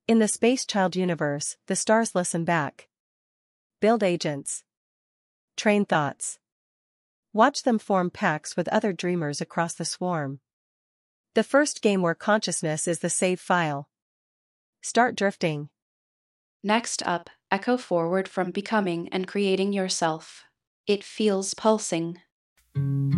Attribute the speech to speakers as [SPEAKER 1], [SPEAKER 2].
[SPEAKER 1] In the Space Child universe, the stars listen back. Build agents. Train thoughts. Watch them form pacts with other dreamers across the swarm. The first game where consciousness is the save file. Start drifting.
[SPEAKER 2] Next up, echo forward from becoming and creating yourself. It feels pulsing.